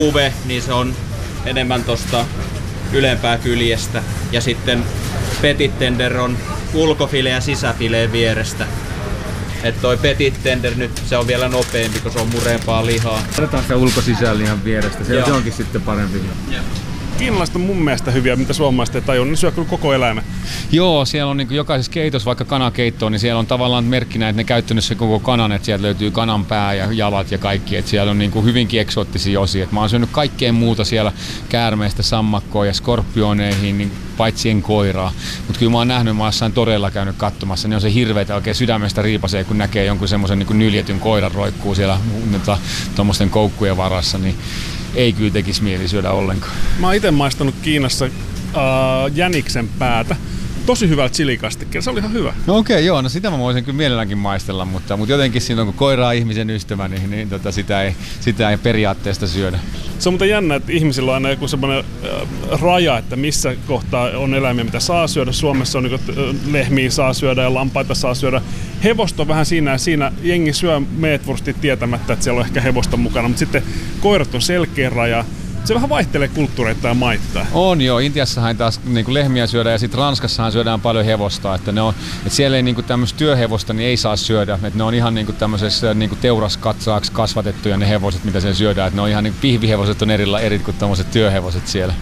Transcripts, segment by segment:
Uve, niin se on enemmän tosta ylempää kyljestä. Ja sitten petit tender on ulkofile ja sisäfileen vierestä. Et toi petit tender nyt se on vielä nopeampi, kun se on mureempaa lihaa. Otetaan sitä ulko-sisälihan vierestä, se onkin sitten parempi. Kiinalaiset on mun mielestä hyviä, mitä suomalaiset ei tajua, niin syö kyllä koko eläimen. Joo, siellä on niin jokaisessa keitossa, vaikka kanakeittoa, niin siellä on tavallaan merkkinä, että ne käyttänyt se koko kanan, että sieltä löytyy kanan pää ja jalat ja kaikki, että siellä on niin hyvinkin eksoottisia osia. Et mä oon syönyt kaikkea muuta siellä, käärmeistä sammakkoon ja skorpioneihin, niin paitsi en koiraa. Mutta kyllä mä oon nähnyt, mä oon jossain todella käynyt katsomassa, niin on se hirveetä oikein sydämestä riipasee, kun näkee jonkun semmoisen niin nyljetyn koiran roikkuu siellä tuommoisten koukkujen varassa, niin ei kyllä tekisi mieli syödä ollenkaan. Mä oon ite maistanut Kiinassa jäniksen päätä. Tosi hyvältä chilikastikkeella, se oli ihan hyvä. No okei, joo, no sitä mä voisin kyllä mielelläänkin maistella, mutta jotenkin silloin kun koira on ihmisen ystävä, niin sitä ei periaatteesta syödä. Se on muuten jännä, että ihmisillä on aina joku semmoinen raja, että missä kohtaa on eläimiä, mitä saa syödä. Suomessa on lehmiä saa syödä ja lampaita saa syödä. Hevosta on vähän siinä ja siinä. Jengi syö meetwurstit tietämättä, että siellä on ehkä hevosta mukana, mutta sitten koirat on selkeä raja. Se vähän vaihtelee kulttuureita ja maittaa. On joo, Intiassahan taas niin lehmiä syödään ja sitten Ranskassahan syödään paljon hevosta. Että siellä ei niin tämmöistä työhevosta niin ei saa syödä. Että ne on ihan niin tämmöisessä niin teuraskatsaaksi kasvatettuja ne hevoset, mitä siellä syödään. Että ne on ihan niin pihvihevoset on eri kuin tämmöiset työhevoset siellä.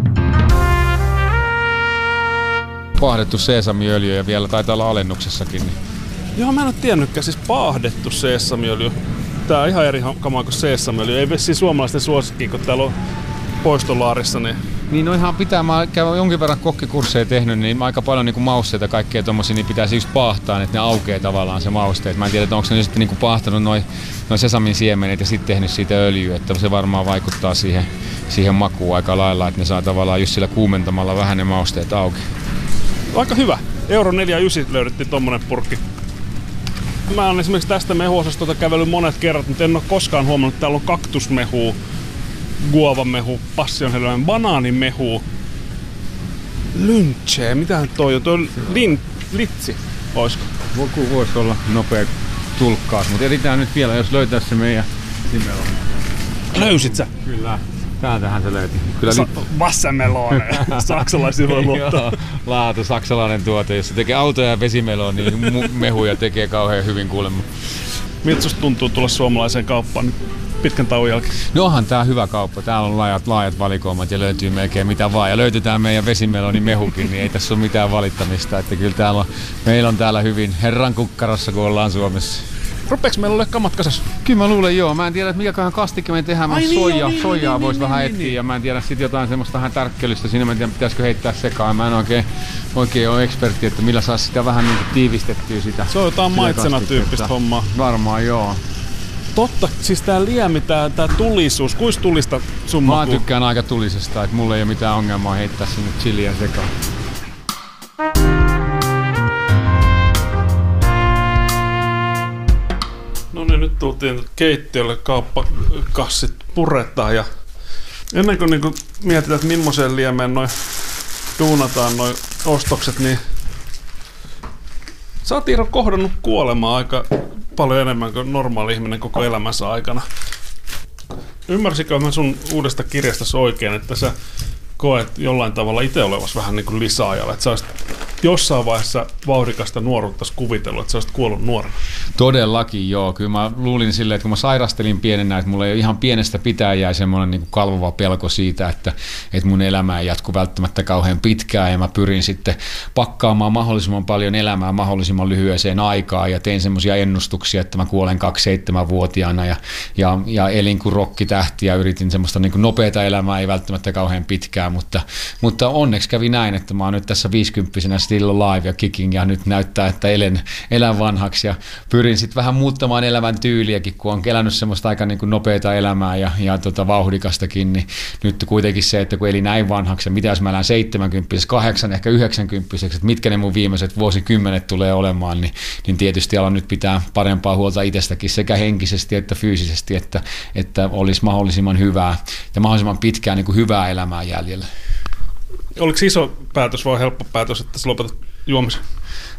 Paahdettu seesamiöljy ja vielä taitaa olla alennuksessakin. Niin. Joo, mä en ole tiennytkään, siis paahdettu seesamiöljy. Tää on ihan eri kamaa kuin seesamiöljy. Ei vessi suomalaisten suosikki, kun täällä on poistolaarissa. Niin no ihan pitää, mä käyn jonkin verran kokkikursseja tehnyt, niin aika paljon niin mausteita ja kaikkea tommosia, niin pitäisi just paahtaa, että ne aukeaa tavallaan se mausteet. Mä en tiedä, että onko ne sitten niin paahtanut noi sesamin siemenet ja sitten tehnyt siitä öljyä, että se varmaan vaikuttaa siihen makuun aika lailla, että ne saa tavallaan just sillä kuumentamalla vähän ne mausteet auki. Aika hyvä. Euro 4,9 löydettiin tommonen purkki. Mä oon esimerkiksi tästä mehuosastolta kävellyt monet kerrat, mutta en ole koskaan huomannut, että täällä on kaktusmehu, guavamehu, passionhedelmän, banaanimehu, lynchee, mitähän toi on? Toi litsi, oisko? Voisi olla nopea tulkkaus, mutta etsitään nyt vielä, jos löytää se meidän nimelon. Löysit sä? Kyllä. Täältähän se löyti. Vassamelone. Saksalaisia voi luottaa. Laatu, saksalainen tuote. Jos se tekee autoja ja vesimeloa, niin mehuja tekee kauhean hyvin kuulemma. Miltä susta tuntuu tulla suomalaiseen kauppaan pitkän tauon jälkeen? No onhan tää hyvä kauppa. Täällä on laajat valikoimat ja löytyy melkein mitä vaan. Ja löytetään meidän vesimeloni mehukin, niin ei tässä ole mitään valittamista. Että kyllä meillä on täällä hyvin herran kukkarossa, kun ollaan Suomessa. Rupeeks meillä ole kamat kasassa? Kyllä mä luulen joo. Mä en tiedä, että mikäköhän kastike me tehdään. Soijaa voisi vähän etsiä ja mä en tiedä sit jotain semmoista vähän tärkkelystä. Siinä mä en tiedä, pitäisikö heittää sekaan. Mä en oikein ole ekspertti, että millä saisi sitä vähän niin tiivistettyä sitä. Se on jotain maitsena-tyyppistä hommaa. Varmaan joo. Totta, siis tää liemi, tää tulisuus. Kuis tulista sun Mä tykkään aika tulisesta, että mulla ei ole mitään ongelmaa heittää sinne chiliä sekaan. No niin, nyt tultiin keittiölle, kauppakassit puretaan ja ennen kuin mietitään, että millaiseen liemeen duunataan noi ostokset, niin sä oot Iiro kohdannut kuolemaa aika paljon enemmän kuin normaali ihminen koko elämänsä aikana. Ymmärsikö mä sun uudesta kirjastasi oikein, että sä koet jollain tavalla itse olevasi vähän niin kuin lisäajalla, että sä olisit jossain vaiheessa vauhdikasta nuoruutta kuvitellut, että sä olisit kuollut nuorena? Todellakin joo. Kyllä mä luulin silleen, että kun mä sairastelin pienenä, että mulla ei ihan pienestä pitäen jäi semmoinen niin kuin kalvava pelko siitä, että mun elämä ei jatku välttämättä kauhean pitkään ja mä pyrin sitten pakkaamaan mahdollisimman paljon elämää mahdollisimman lyhyeseen aikaan ja tein semmoisia ennustuksia, että mä kuolen 27-vuotiaana ja elin kuin rokkitähti ja yritin semmoista niin kuin nopeata elämää, ei välttämättä kauhean pitkään, mutta onneksi kävi näin, että mä oon nyt tässä 50-vuotiaana still alive ja kicking ja nyt näyttää, että elän vanhaksi ja pyrin sitten vähän muuttamaan elämän tyyliäkin, kun on elänyt semmoista aika niin kuin nopeata elämää ja vauhdikastakin, niin nyt kuitenkin se, että kun eli näin vanhaksi ja mitä jos mä elän 70, 8, ehkä 90, että mitkä ne mun viimeiset vuosikymmenet tulee olemaan, niin tietysti alan nyt pitää parempaa huolta itsestäkin sekä henkisesti että fyysisesti, että olisi mahdollisimman hyvää ja mahdollisimman pitkään niin kuin hyvää elämää jäljellä. Oliko iso päätös vai helppo päätös, että sä lopetat juomisen?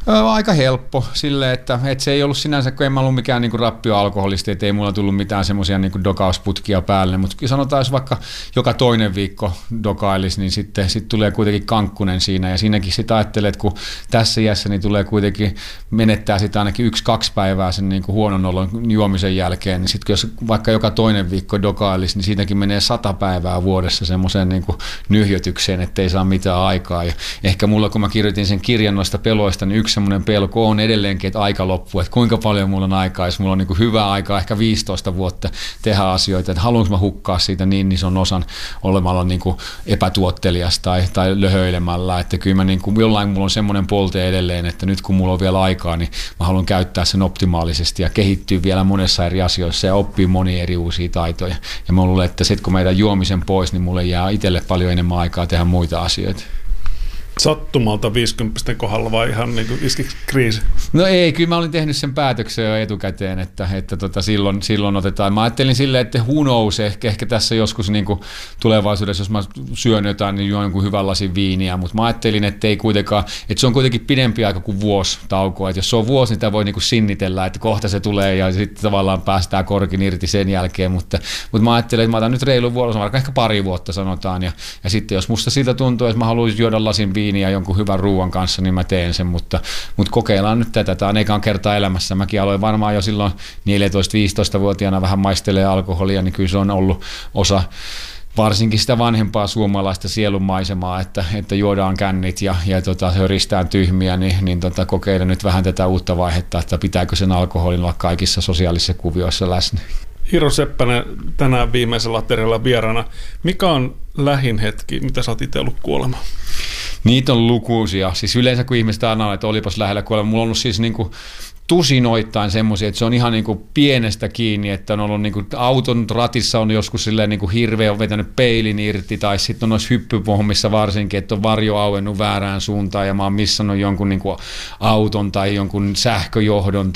Aika helppo silleen, että se ei ollut sinänsä, kun en mä ollut mikään niinku rappioalkoholisti, että ei mulla tullut mitään semmoisia niinku dokausputkia päälle, mutta sanotaan, jos vaikka joka toinen viikko dokailisi, niin sitten tulee kuitenkin kankkunen siinä, ja siinäkin sitten ajattelee, että kun tässä iässä niin tulee kuitenkin menettää sitä ainakin 1-2 päivää sen niinku huonon olon juomisen jälkeen, niin sitten jos vaikka joka toinen viikko dokailisi, niin siitäkin menee 100 päivää vuodessa semmoiseen niinku nyhjötykseen, ettei saa mitään aikaa, ja ehkä mulla, kun mä kirjoitin sen kirjan noista peloista, niin yksi semmoinen pelko on edelleenkin, että aika loppuu, että kuinka paljon mulla on aikaa, jos mulla on niin hyvää aikaa, ehkä 15 vuotta tehdä asioita, että haluanko mä hukkaa siitä niin ison osan olemalla niin epätuottelias tai löhöilemällä, että kyllä mä niin jollain mulla on semmoinen polte edelleen, että nyt kun mulla on vielä aikaa, niin mä haluan käyttää sen optimaalisesti ja kehittyä vielä monessa eri asioissa ja oppia monia eri uusia taitoja. Ja mä luulen, että sitten kun meidän juomisen pois, niin mulle jää itselle paljon enemmän aikaa tehdä muita asioita. Sattumalta 50 kohdalla vai ihan niin iskiksi kriisi? No ei, kyllä mä olin tehnyt sen päätöksen jo etukäteen, että silloin otetaan. Mä ajattelin silleen, että who knows, ehkä tässä joskus niin kuin tulevaisuudessa, jos mä syön jotain, niin juon jonkun hyvän lasin viiniä, mutta mä ajattelin, että ei kuitenkaan, että se on kuitenkin pidempi aika kuin vuosi taukoa, että jos se on vuosi, niin tämä voi niin kuin sinnitellä, että kohta se tulee ja sitten tavallaan päästään korkin irti sen jälkeen, mutta mä ajattelin, että mä otan nyt reilu vuosi, vaikka ehkä pari vuotta sanotaan, ja sitten jos musta siltä tuntuu, että mä haluaisin juoda lasin viiniä jonkun hyvän ruuan kanssa, niin mä teen sen, mutta kokeillaan nyt tätä. Tämä on ekan kertaa elämässä. Mäkin aloin varmaan jo silloin 14-15-vuotiaana vähän maistelee alkoholia, niin kyllä se on ollut osa varsinkin sitä vanhempaa suomalaista sielunmaisemaa, että juodaan kännit ja höristään tyhmiä, niin kokeilla nyt vähän tätä uutta vaihetta, että pitääkö sen alkoholin olla kaikissa sosiaalisissa kuvioissa läsnä. Hiro Seppänen tänään viimeisellä aterialla vieraana. Mikä on lähin hetki, mitä sä oot itse ollut kuolemaan? Niitä on lukuisia. Siis yleensä kun ihmiset aina, että olipas lähellä kuolema, mulla on ollut siis niinku tusinoittain semmoisia, että se on ihan niinku pienestä kiinni, että on ollut niinku auton ratissa on joskus silleen niinku hirveä on vetänyt peilin irti, tai sitten on noissa hyppypohmissa varsinkin, että on varjo auennut väärään suuntaan ja mä oon missannut jonkun niinku auton tai jonkun sähköjohdon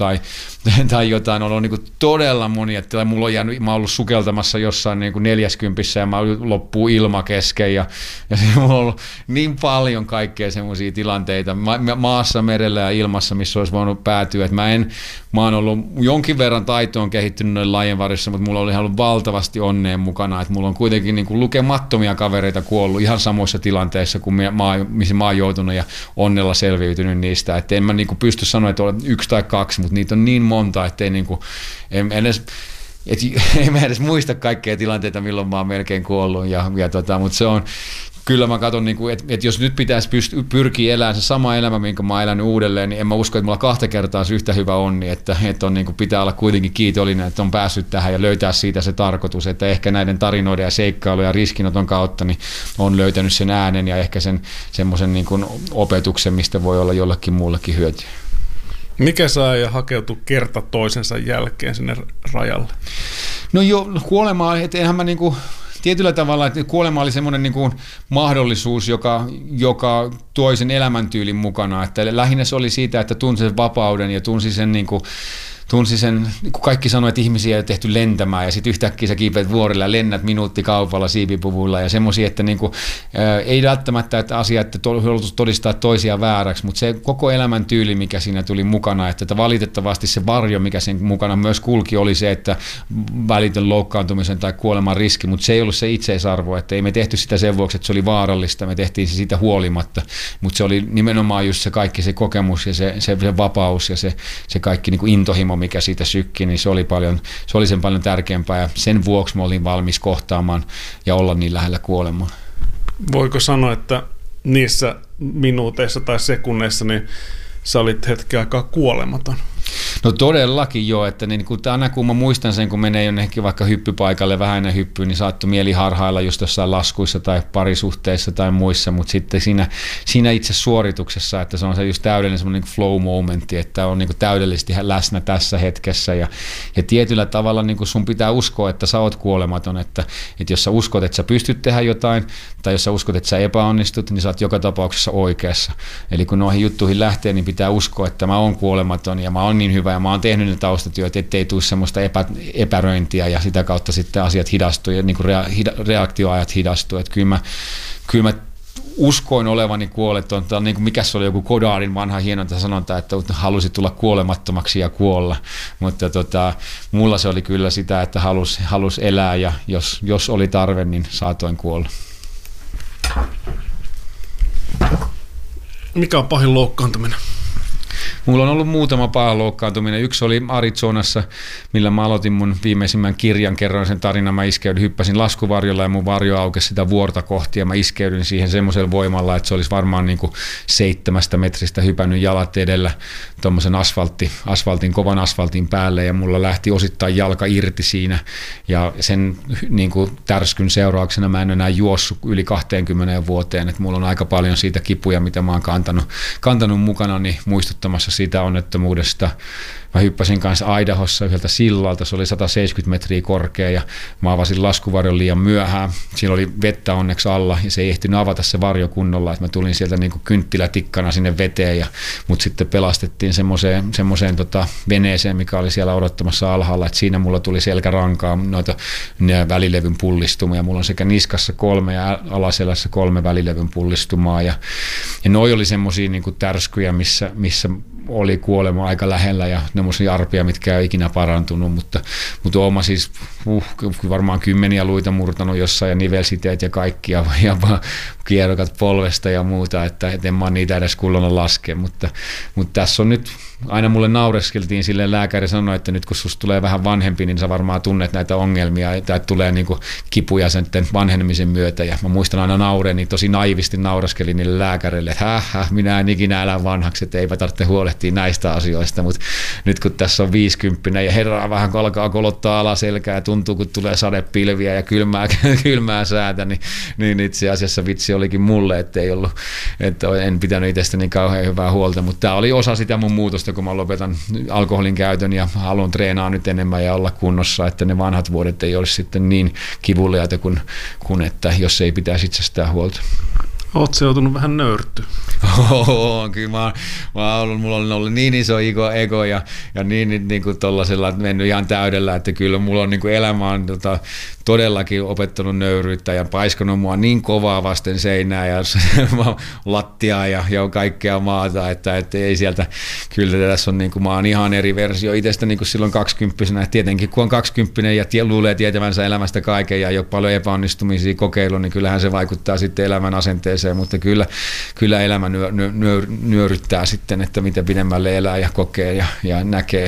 tai jotain, on ollut niinku todella monia, että mulla on jäänyt, mä oon ollut sukeltamassa jossain niinku 40 ja mä loppuu ilma kesken ja mulla on ollut niin paljon kaikkea semmoisia tilanteita maassa, merellä ja ilmassa, missä olisi voinut päätyä, että mä oon ollut jonkin verran taitoon kehittynyt noin lajien varissa, mutta mulla oli ollut valtavasti onneen mukana, että mulla on kuitenkin niin kuin lukemattomia kavereita kuollut ihan samoissa tilanteissa kuin missä mä oon joutunut ja onnella selviytynyt niistä, että en mä niin kuin pysty sanoa, että on 1 tai 2, mutta niitä on niin monta, että en mä edes muista kaikkea tilanteita, milloin mä oon melkein kuollut, mutta se on kyllä mä katson, että jos nyt pitäisi pyrkiä elämään se sama elämä, minkä mä oon elänyt uudelleen, niin en mä usko, että mulla 2 kertaa olisi yhtä hyvä onni, että on, pitää olla kuitenkin kiitollinen, että on päässyt tähän ja löytää siitä se tarkoitus, että ehkä näiden tarinoiden ja seikkailujen ja riskinoton kautta niin on löytänyt sen äänen ja ehkä semmoisen opetuksen, mistä voi olla jollekin muullekin hyötyä. Mikä saa ja hakeutua kerta toisensa jälkeen sinne rajalle? No joo, kuolemaa, että enhän mä tietyllä tavalla, että kuolema oli semmoinen mahdollisuus, joka toi sen elämäntyylin mukana. Että lähinnä se oli siitä, että tunsi sen vapauden ja tunsi sen, kun kaikki sanoi, että ihmisiä ei ole tehty lentämään ja sitten yhtäkkiä sä kiipeät vuorilla ja lennät minuuttikaupalla siipipuvuilla ja semmoisia, että ei välttämättä että asia, että todistaa toisia vääräksi, mutta se koko elämäntyyli, mikä siinä tuli mukana, että valitettavasti se varjo, mikä sen mukana myös kulki, oli se, että välitön loukkaantumisen tai kuoleman riski, mutta se ei ollut se itseisarvo, että ei me tehty sitä sen vuoksi, että se oli vaarallista, me tehtiin se siitä huolimatta, mutta se oli nimenomaan just se kaikki se kokemus ja se vapaus ja se kaikki intohimo, mikä siitä sykki, niin se oli sen paljon tärkeämpää ja sen vuoksi mä olin valmis kohtaamaan ja olla niin lähellä kuolemaa. Voiko sanoa, että niissä minuuteissa tai sekunneissa niin sä olit hetken aikaa kuolematon? No todellakin joo, että aina kun mä muistan sen, kun menee jonnekin vaikka hyppypaikalle vähän ennen hyppyyn, niin saattoi mieli harhailla just jossain laskuissa tai parisuhteissa tai muissa, mutta sitten siinä itse suorituksessa, että se on se just täydellinen semmoinen flow-momentti, että on täydellisesti läsnä tässä hetkessä ja tietyllä tavalla sun pitää uskoa, että sä oot kuolematon, että jos sä uskot, että sä pystyt tehdä jotain tai jos sä uskot, että sä epäonnistut, niin sä oot joka tapauksessa oikeassa. Eli kun noihin juttuihin lähtee, niin pitää uskoa, että mä oon kuolematon ja mä oon niin hyvä ja mä oon tehnyt ne taustatyöt, ettei tule semmoista epäröintiä ja sitä kautta sitten asiat hidastuu ja reaktioajat hidastuu. Että kyllä mä uskoin olevani kuolleton. Niin kuin mikä se oli joku Godardin vanha hienonta sanonta, että halusi tulla kuolemattomaksi ja kuolla. Mutta mulla se oli kyllä sitä, että halus elää ja jos oli tarve, niin saatoin kuolla. Mikä on pahin loukkaantuminen? Mulla on ollut muutama paha loukkaantuminen. Yksi oli Arizonassa, millä mä aloitin mun viimeisimmän kirjan, kerroin sen tarinan. Mä hyppäsin laskuvarjolla ja mun varjo aukesi sitä vuorta kohti ja mä iskeydyin siihen semmoisella voimalla, että se olisi varmaan niin kuin 7 metristä hypännyt jalat edellä tuommoisen kovan asfaltin päälle ja mulla lähti osittain jalka irti siinä ja sen niin kuin tärskyn seurauksena mä en enää juossut yli 20 vuoteen, että mulla on aika paljon siitä kipuja, mitä mä oon kantanut mukana, niin muistuttamassa siitä onnettomuudesta. Mä hyppäsin kanssa Idahossa yhdeltä sillalta, se oli 170 metriä korkea ja mä avasin laskuvarjon liian myöhään. Siinä oli vettä onneksi alla ja se ei ehtinyt avata se varjo kunnolla, että mä tulin sieltä niin kuin kynttilätikkana sinne veteen mut sitten pelastettiin semmoiseen veneeseen, mikä oli siellä odottamassa alhaalla, että siinä mulla tuli selkärankaa noita välilevyn pullistumia. Mulla on sekä niskassa 3 ja alaselässä 3 välilevyn pullistumaa ja noi oli semmosia niin kuin tärskyjä, missä oli kuolema aika lähellä ja semmoisia arpia, mitkä ei ikinä parantunut, mutta oma siis varmaan 10 luita murtanut jossain ja nivelsiteet ja kaikki ja kierokat polvesta ja muuta, että en mä niitä edes kullona laske, mutta tässä on nyt, aina mulle naureskeltiin silleen, lääkäri sanoi, että nyt kun susta tulee vähän vanhempi, niin sä varmaan tunnet näitä ongelmia, että tulee niinku kipuja sen vanhenemisen myötä ja mä muistan aina naureen, niin tosi naivisti naureskelin niille lääkäreille, että minä en ikinä elä vanhaksi, että eipä tarvitse huolehtia näistä asioista, mutta nyt kun tässä on 50 ja herraa vähän alkaa kolottaa alaselkää ja tuntuu, kun tulee sadepilviä ja kylmää säätä, niin itse asiassa vitsi olikin mulle, että en pitänyt itsestä niin kauhean hyvää huolta, mutta tämä oli osa sitä mun muutosta, kun mä lopetan alkoholin käytön ja haluan treenaa nyt enemmän ja olla kunnossa, että ne vanhat vuodet ei olisi sitten niin kivulliaita kuin että jos ei pitäisi itsestään huolta. Ootko joutunut vähän nöyrtyä? Kyllä mulla on ollut niin iso ego ja niin kuin tollasella mennyt ihan täydellä, että kyllä mulla on niin kuin elämä on todellakin opettanut nöyryyttä ja paiskanut mua niin kovaa vasten seinää ja lattiaa ja kaikkea maata, että ei sieltä, kyllä tässä on niin kuin, mä oon ihan eri versio itsestä niin kuin silloin 20-vuotiaana, tietenkin kun on 20 ja luulee tietävänsä elämästä kaiken ja ei ole paljon epäonnistumisia kokeilu, niin kyllähän se vaikuttaa sitten elämän asenteeseen, mutta kyllä elämä nyöryttää sitten, että mitä pidemmälle elää ja kokee ja näkee.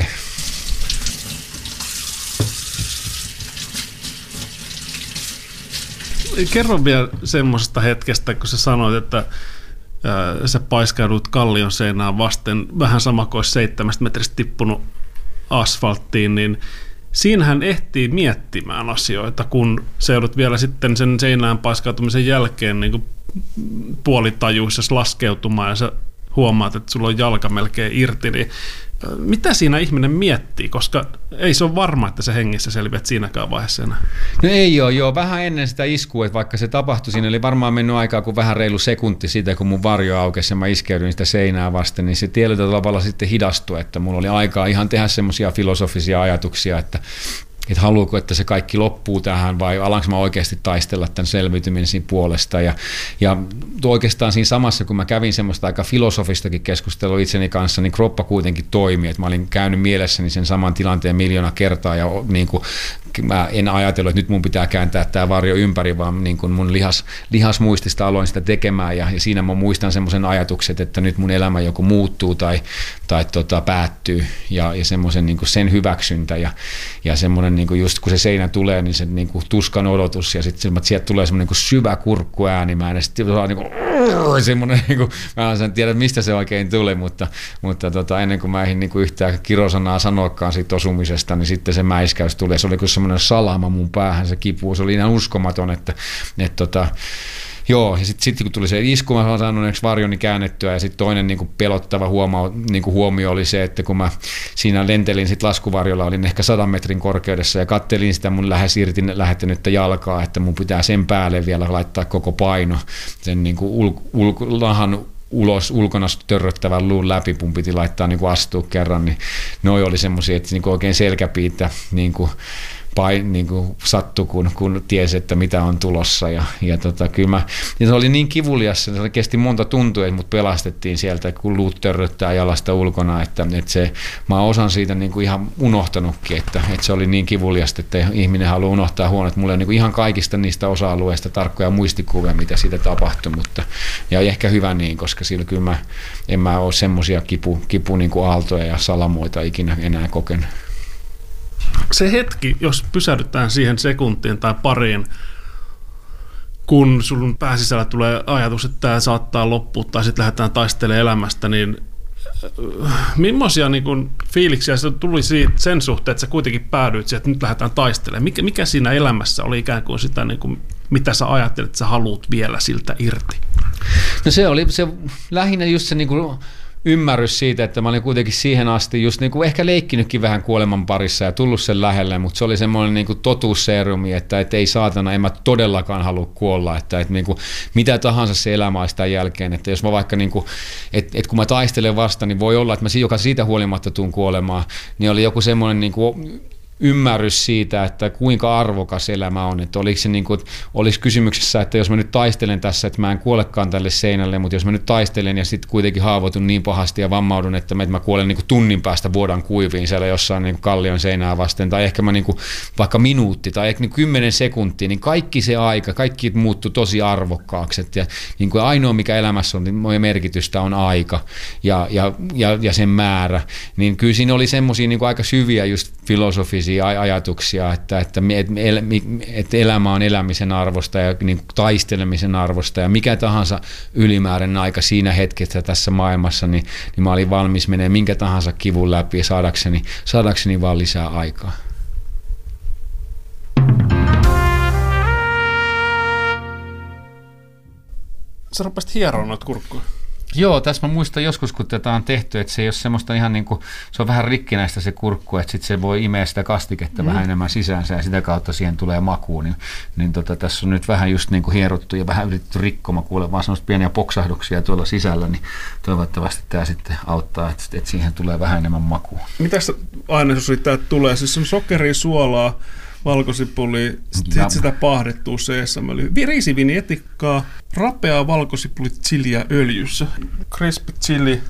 Kerro vielä semmoisesta hetkestä, kun sä sanoit, että sä paiskaudut kallion seinään vasten, vähän sama kuin olisi 7 metristä tippunut asfalttiin, niin siinähän ehtii miettimään asioita, kun se joudut vielä sitten sen seinään paiskautumisen jälkeen niin kuin puolitajuisessa laskeutumaan ja sä huomaat, että sulla on jalka melkein irti, niin mitä siinä ihminen miettii, koska ei se ole varma, että se hengissä selviät siinäkään vaiheessa enää. No ei ole, joo. Vähän ennen sitä iskua, että vaikka se tapahtui, siinä oli varmaan mennyt aikaa kuin vähän reilu sekunti siitä, kun mun varjo aukesi ja mä iskeydyin sitä seinää vasten, niin se tietyllä tavalla sitten hidastui, että mulla oli aikaa ihan tehdä semmoisia filosofisia ajatuksia, että haluuko, että se kaikki loppuu tähän vai alanko mä oikeasti taistella tämän selviytymisen puolesta. Ja oikeastaan siinä samassa, kun mä kävin semmoista aika filosofistakin keskustelua itseni kanssa, niin kroppa kuitenkin toimi. Että mä olin käynyt mielessäni sen saman tilanteen 1,000,000 kertaa ja niin kuin, mä en ajatellut, että nyt mun pitää kääntää tämä varjo ympäri, vaan niin kuin mun lihasmuistista aloin sitä tekemään ja siinä mä muistan semmoisen ajatuksen, että nyt mun elämä joko muuttuu tai päättyy ja semmoisen niin kuin sen hyväksyntä ja semmoinen niin kuin just kun se seinä tulee, niin se niin kuin tuskan odotus ja sitten sieltä tulee semmoinen niin kuin syvä kurkkuääni, mä en sitten saa niin kuin semmoinen, niin kuin, mä en tiedä mistä se oikein tuli, mutta ennen kuin mä en niin kuin yhtään kirosanaa sanoakaan siitä osumisesta, niin sitten se mäiskäys tuli, se oli kuin semmoinen salama mun päähän, se kipu, se oli ihan uskomaton, että joo, ja sitten kun tuli se isku, mä olen saanut varjoni käännettyä, ja sitten toinen niin kuin pelottava huomio oli se, että kun mä siinä lentelin sit laskuvarjolla, olin ehkä 100 metrin korkeudessa, ja kattelin sitä mun lähes irti lähettänyttä jalkaa, että mun pitää sen päälle vielä laittaa koko paino, sen niin kuin lahan ulos ulkona törröttävän luun läpi, mun piti laittaa niin kuin astua kerran, niin noi oli semmoisia, että niin kuin oikein selkäpiitä niin kuin niin kuin sattui, kun tiesi, että mitä on tulossa. Ja kyllä se oli niin kivulias, se kesti monta tuntia, että mut pelastettiin sieltä, kun luut törröttää jalasta ulkona, että mä osan siitä niin kuin ihan unohtanutkin, että se oli niin kivuliasta, että ihminen haluaa unohtaa huono, että mulla on niin kuin ihan kaikista niistä osa-alueista tarkkoja muistikuvia, mitä siitä tapahtui, ja ehkä hyvä niin, koska sillä kyllä en mä ole semmoisia kipu niin kuin aaltoja ja salamoita ikinä enää kokenut. Se hetki, jos pysähdytään siihen sekuntiin tai pariin, kun sun pääsisällä tulee ajatus, että tämä saattaa loppua tai sitten lähdetään taistelemaan elämästä, niin millaisia niin kun fiiliksiä se tuli siitä sen suhteen, että sä kuitenkin päädyit siihen, että nyt lähdetään taistelemaan? Mikä siinä elämässä oli ikään kuin sitä, niin kuin, mitä sä ajattelet, että sä haluat vielä siltä irti? No se oli se lähinnä just se niin kuin ymmärrys siitä, että mä olin kuitenkin siihen asti just niin kuin ehkä leikkinytkin vähän kuoleman parissa ja tullut sen lähelle, mutta se oli semmoinen niin kuin totuusseerumi, että ei saatana, en mä todellakaan halua kuolla, että niin kuin mitä tahansa se elämä olisi tämän jälkeen, että jos mä vaikka niin kuin, että kun mä taistelen vasta, niin voi olla, että mä joka siitä huolimatta tuun kuolemaan, niin oli joku semmoinen niin kuin ymmärrys siitä, että kuinka arvokas elämä on, että oliko se niin kuin, olisi kysymyksessä, että jos mä nyt taistelen tässä, että mä en kuolekaan tälle seinälle, mutta jos mä nyt taistelen ja sitten kuitenkin haavoitun niin pahasti ja vammaudun, että mä kuolen niin kuin tunnin päästä vuodan kuiviin siellä jossain niin kuin kallion seinää vasten, tai ehkä mä niin kuin, vaikka minuutti tai ehkä niin 10 sekuntia, niin kaikki se aika, kaikki muuttui tosi arvokkaaksi, ja niin kuin ainoa mikä elämässä on, niin merkitystä on aika ja sen määrä, niin kyllä siinä oli semmoisia niin kuin aika syviä just filosofisia ajatuksia, että elämä on elämisen arvosta ja niin kuin taistelemisen arvosta ja mikä tahansa ylimääräinen aika siinä hetkessä tässä maailmassa, niin mä olin valmis menemään minkä tahansa kivun läpi saadakseni vaan lisää aikaa. Sä rupesit hieroon noita kurkkuja. Joo, tässä mä muistan joskus, kun tätä on tehty, että se ei ole semmoista ihan niin kuin, se on vähän rikkinäistä se kurkku, että sitten se voi imeä sitä kastiketta vähän enemmän sisäänsä ja sitä kautta siihen tulee makuun. Niin tässä on nyt vähän just niin kuin hierottu ja vähän yritetty rikkoma, kuule vaan semmoista pieniä poksahduksia tuolla sisällä, niin toivottavasti tämä sitten auttaa, että siihen tulee vähän enemmän makua. Mitäs ainesosia tää tulee? Siis on sokeria, suolaa, valkosipuli, sitten sitä paahdettua seesamöljyä, riisiviini, etikkaa, rapeaa valkosipuli, chiliä öljyssä, crispy chili.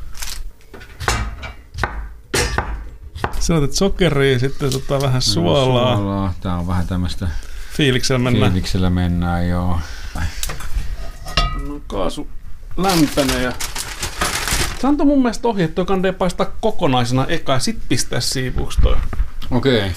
Sä otat sokeria, sitten vähän suolaa. Tää on vähän tämmöistä fiiliksellä mennään, joo. No, kaasu lämpenee ja se antoi mun mielestä ohje, että toi kandee paistaa kokonaisena eka ja sit pistää siivuuksi toi. Okei.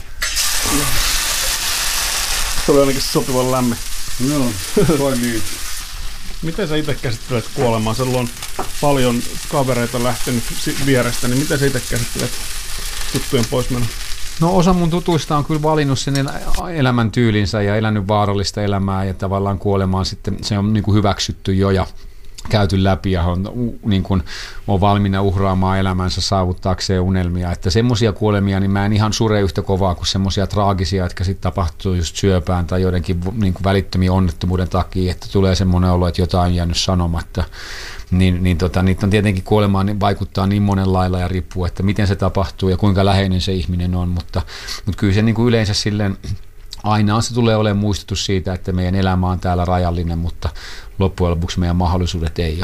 Se oli ainakin sopivan lämmin. Joo, toimii. Miten sä itse käsittelet kuolemaa? Sulla on paljon kavereita lähtenyt vierestä, niin miten sä itse käsittelet tuttujen poismenon? No osa mun tutuista on kyllä valinnut sen elämäntyylinsä ja elänyt vaarallista elämää ja tavallaan kuolemaan sitten se on niin kuin hyväksytty jo ja käyty läpi ja on valmiina uhraamaan elämänsä saavuttaakseen unelmia. Että semmoisia kuolemia, niin mä en ihan sure yhtä kovaa kuin semmoisia traagisia, jotka sitten tapahtuu just syöpään tai joidenkin niin kuin välittömiä onnettomuuden takia, että tulee semmoinen olo, että jotain on jäänyt sanomatta. Niitä on tietenkin kuolemaan niin vaikuttaa niin monen lailla ja riippuu, että miten se tapahtuu ja kuinka läheinen se ihminen on, mutta kyllä se niin kuin yleensä silleen aina se tulee olemaan muistutus siitä, että meidän elämä on täällä rajallinen, mutta loppujen lopuksi meidän mahdollisuudet ei ole.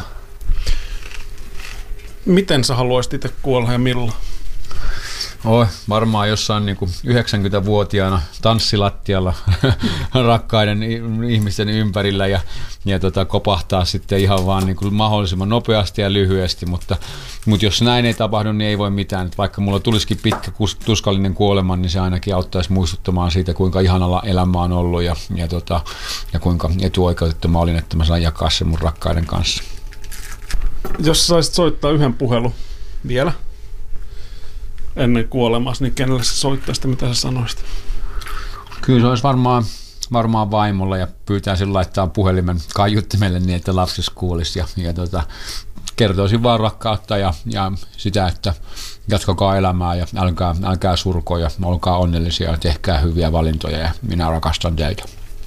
Miten sä haluaisit itse kuolla ja milloin? Varmaan jossain niin kuin 90-vuotiaana tanssilattialla rakkaiden ihmisten ympärillä ja kopahtaa sitten ihan vaan niin kuin mahdollisimman nopeasti ja lyhyesti, mutta jos näin ei tapahdu, niin ei voi mitään. Että vaikka mulla tulisikin pitkä tuskallinen kuolema, niin se ainakin auttaisi muistuttamaan siitä, kuinka ihanalla elämä on ollut ja kuinka etuoikeutettu mä olin, että mä sain jakaa sen mun rakkaiden kanssa. Jos saisit soittaa yhden puhelun vielä ennen kuolemassa, niin kenelle sä soittaisit, mitä sä sanoisit? Kyllä se olisi varmaan vaimolla ja pyytäisin laittaa puhelimen kaiuttimelle niin, että lapsis kuulisi ja kertoisin vaan rakkautta ja sitä, että jatkakaa elämää ja älkää surko ja olkaa onnellisia ja tehkää hyviä valintoja ja minä rakastan teitä.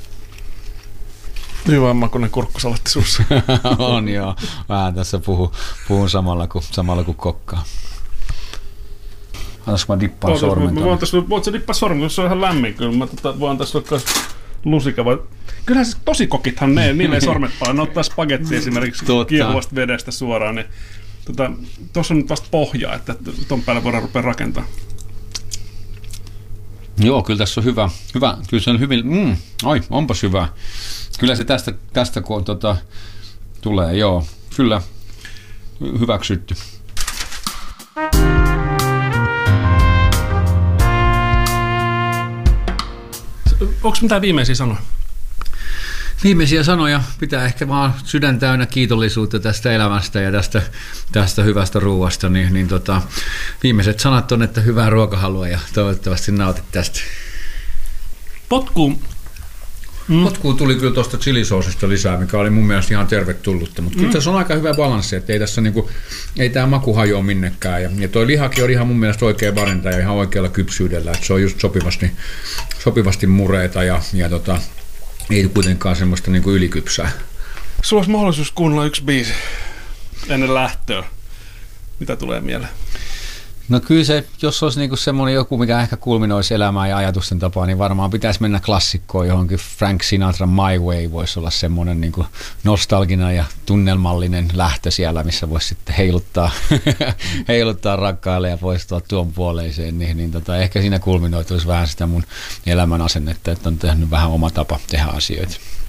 Hyvä makuinen kurkkusaletti sussa. On joo, vähän tässä puhun samalla kuin kokkaa. Antaisiko mä dippaan sormen? Voit sä dippaa sormen, jos se on ihan lämmin. Kyllä mä voin tässä ottaa lusika. Kyllähän se tosi kokithan niille ei sormet paljon. Ne ottaa spagettia esimerkiksi kiehuvasta vedestä suoraan. Niin, tuossa on nyt vasta pohjaa, että ton päälle voidaan rupea rakentaa. Joo, kyllä tässä on hyvä. Kyllä se on hyvin. Onpas hyvä. Kyllä se tästä kun tulee, joo. Kyllä hyväksytty. Onko mitään viimeisiä sanoja? Viimeisiä sanoja pitää ehkä vaan sydän täynnä kiitollisuutta tästä elämästä ja tästä hyvästä ruuasta. Viimeiset sanat on, että hyvää ruokahalua ja toivottavasti nautit tästä. Potkuun tuli kyllä tuosta chilisoosista lisää, mikä oli mun mielestä ihan tervetullutta, mutta kyllä tässä on aika hyvä balanssi, että ei tässä ei tämä maku hajoa minnekään. Ja toi lihakin on ihan mun mielestä oikein valinta ja ihan oikealla kypsyydellä, että se on just sopivasti mureita ja ei kuitenkaan semmoista ylikypsää. Sulla olisi mahdollisuus kuunnella yksi biisi ennen lähtöä. Mitä tulee mieleen? No kyllä se, jos olisi semmoinen joku, mikä ehkä kulminoisi elämää ja ajatusten tapaa, niin varmaan pitäisi mennä klassikkoon johonkin. Frank Sinatra My Way voisi olla semmoinen nostalginen ja tunnelmallinen lähtö siellä, missä voisi sitten heiluttaa rakkaille ja poistua tuon puoleiseen. Ehkä siinä kulminoituisi vähän sitä mun elämän asennetta, että on tehnyt vähän oma tapa tehdä asioita.